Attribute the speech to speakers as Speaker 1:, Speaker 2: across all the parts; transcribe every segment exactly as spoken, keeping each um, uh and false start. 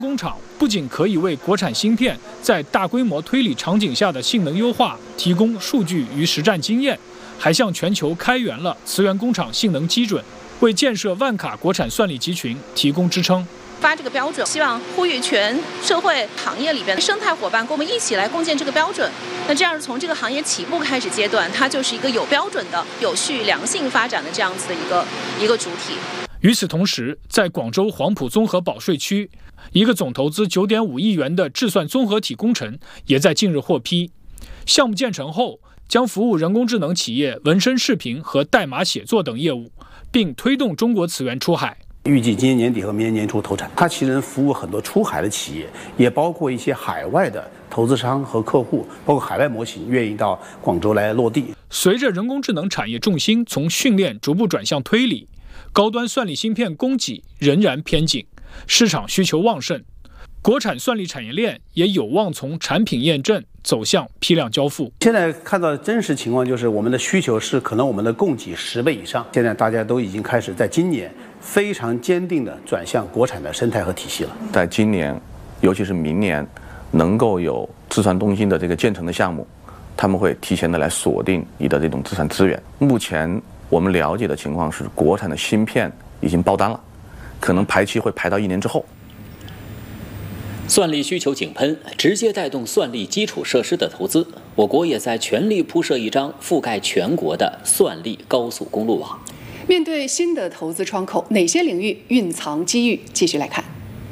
Speaker 1: 工厂不仅可以为国产芯片在大规模推理场景下的性能优化提供数据与实战经验，还向全球开源了磁源工厂性能基准，为建设万卡国产算力集群提供支撑。
Speaker 2: 发这个标准，希望呼吁全社会行业里边的生态伙伴跟我们一起来共建这个标准。那这样从这个行业起步开始阶段，它就是一个有标准的、有序、良性发展的这样子的一个一个主体。
Speaker 1: 与此同时，在广州黄埔综合保税区，一个总投资九点五亿元的制算综合体工程也在近日获批。项目建成后，将服务人工智能企业纹身视频和代码写作等业务，并推动中国磁源出海。
Speaker 3: 预计今年年底和明年年初投产。它其实能服务很多出海的企业，也包括一些海外的投资商和客户，包括海外模型愿意到广州来落地。
Speaker 1: 随着人工智能产业重心从训练逐步转向推理，高端算力芯片供给仍然偏紧，市场需求旺盛，国产算力产业链也有望从产品验证走向批量交付。
Speaker 3: 现在看到的真实情况就是，我们的需求是可能我们的供给十倍以上。现在大家都已经开始在今年非常坚定地转向国产的生态和体系了。
Speaker 4: 在今年，尤其是明年，能够有制算中心的这个建成的项目，他们会提前的来锁定你的这种制算资源。目前我们了解的情况是，国产的芯片已经爆单了，可能排期会排到一年之后。
Speaker 5: 算力需求井喷，直接带动算力基础设施的投资。我国也在全力铺设一张覆盖全国的算力高速公路网。
Speaker 6: 面对新的投资窗口，哪些领域蕴藏机遇？继续来看。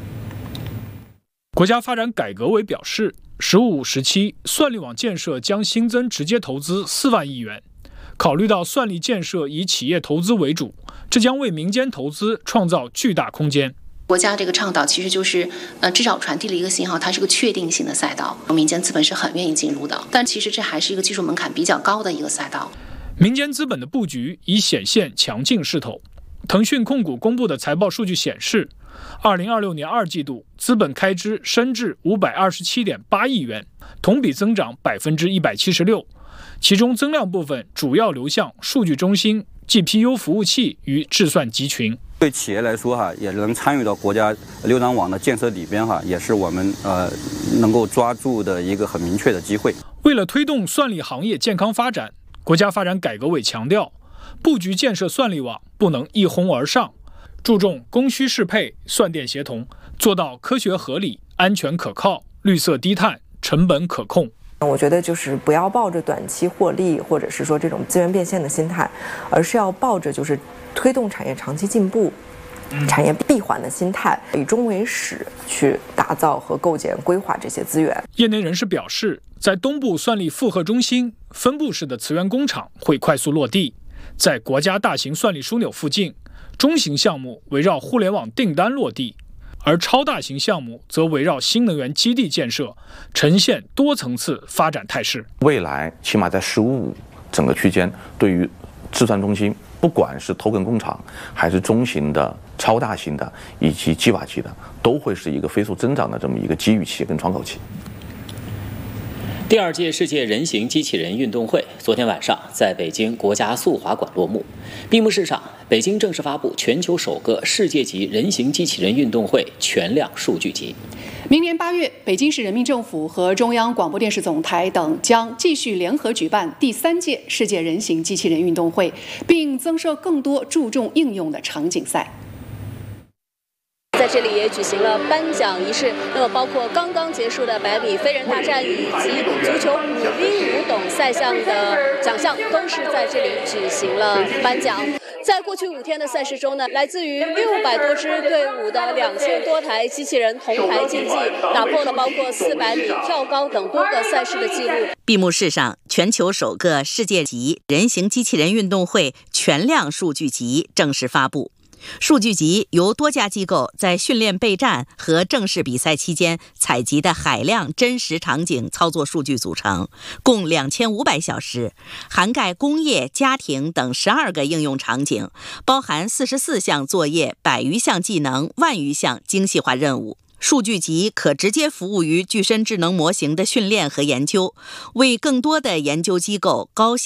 Speaker 1: 国家发展改革委表示，十五时期算力网建设将新增直接投资四万亿元。考虑到算力建设以企业投资为主，这将为民间投资创造巨大空间。
Speaker 2: 国家这个倡导其实就是，呃，至少传递了一个信号，它是个确定性的赛道，民间资本是很愿意进入的。但其实这还是一个技术门槛比较高的一个赛道。
Speaker 1: 民间资本的布局已显现强劲势头。腾讯控股公布的财报数据显示，二零二六年二季度资本开支升至五百二十七点八亿元，同比增长百分之一百七十六。其中增量部分主要流向数据中心、G P U 服务器与制算集群。
Speaker 7: 对企业来说哈，也能参与到国家流量网的建设里边哈，也是我们呃能够抓住的一个很明确的机会。
Speaker 1: 为了推动算力行业健康发展，国家发展改革委强调，布局建设算力网不能一哄而上，注重供需适配、算电协同，做到科学合理、安全可靠、绿色低碳、成本可控。
Speaker 8: 我觉得就是不要抱着短期获利或者是说这种资源变现的心态，而是要抱着就是推动产业长期进步、产业闭环的心态，以终为始去打造和构建、规划这些资源。
Speaker 1: 业内人士表示，在东部算力复合中心，分布式的磁源工厂会快速落地；在国家大型算力枢纽附近，中型项目围绕互联网订单落地。而超大型项目则围绕新能源基地建设，呈现多层次发展态势。
Speaker 4: 未来起码在十五五整个区间，对于制算中心，不管是头根工厂，还是中型的、超大型的，以及基瓦级的，都会是一个飞速增长的这么一个机遇期跟窗口期。
Speaker 5: 第二届世界人形机器人运动会昨天晚上在北京国家速滑馆落幕。闭幕式上，北京正式发布全球首个世界级人形机器人运动会全量数据集。
Speaker 6: 明年八月，北京市人民政府和中央广播电视总台等将继续联合举办第三届世界人形机器人运动会，并增设更多注重应用的场景赛。
Speaker 9: 在这里也举行了颁奖仪式，那么包括刚刚结束的百米飞人大战以及足球五 v 五等赛项的奖项，都是在这里举行了颁奖。在过去五天的赛事中呢，来自于六百多支队伍的两千多台机器人同台竞技，打破了包括四百米、跳高等多个赛事的记录。
Speaker 10: 闭幕式上，全球首个世界级人形机器人运动会全量数据集正式发布。数据集由多家机构在训练备战和正式比赛期间采集的海量真实场景操作数据组成，共两千五百小时，涵盖工业、家庭等十二个应用场景，包含四十四项作业、百余项技能、万余项精细化任务。数据集可直接服务于具身智能模型的训练和研究，为更多的研究机构、高校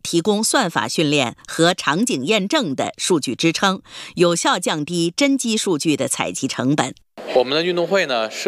Speaker 10: 提供算法训练和场景验证的数据支撑，有效降低真机数据的采集成本。
Speaker 11: 我们的运动会呢，设